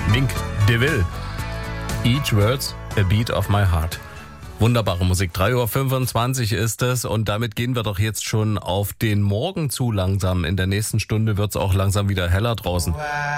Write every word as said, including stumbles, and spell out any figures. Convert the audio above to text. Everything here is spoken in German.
Mink DeVille. Each word's a beat of my heart. Wunderbare Musik. drei Uhr fünfundzwanzig ist es und damit gehen wir doch jetzt schon auf den Morgen zu langsam. In der nächsten Stunde wird's auch langsam wieder heller draußen.